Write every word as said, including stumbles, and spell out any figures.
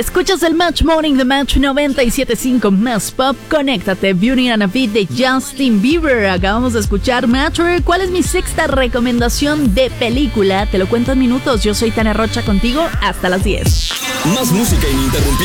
Escuchas el Match Morning de Match noventa y siete punto cinco Más Pop. Conéctate, Beauty and a Beat de Justin Bieber. Acabamos de escuchar Match. ¿Cuál es mi sexta recomendación de película? Te lo cuento en minutos. Yo soy Tania Rocha contigo hasta las diez. Más música ininterrumpida.